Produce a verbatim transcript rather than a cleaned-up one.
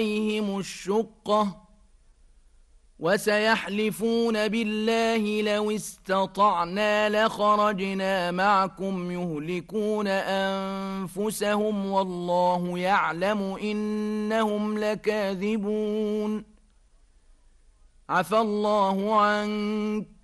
عليهم الشقة وسيحلفون بالله لو استطعنا لخرجنا معكم يهلكون أنفسهم والله يعلم إنهم لكاذبون عفى الله عنك